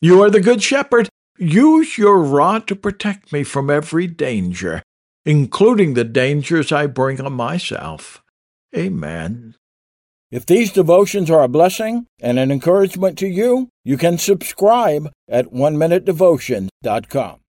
You are the Good Shepherd. Use your rod to protect me from every danger, including the dangers I bring on myself. Amen. If these devotions are a blessing and an encouragement to you, you can subscribe at OneMinuteDevotion.com.